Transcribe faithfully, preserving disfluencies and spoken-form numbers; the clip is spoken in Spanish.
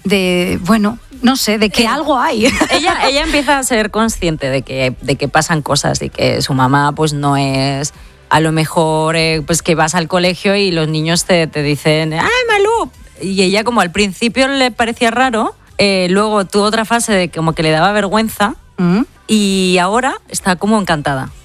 de bueno, no sé, de que eh, algo hay. Ella, ella empieza a ser consciente de que, de que pasan cosas y que su mamá pues no es... A lo mejor eh, pues que vas al colegio y los niños te, te dicen ¡ay, Malú! Y ella como al principio le parecía raro, eh, luego tuvo otra fase de como que le daba vergüenza, ¿Mm? Y ahora está como encantada.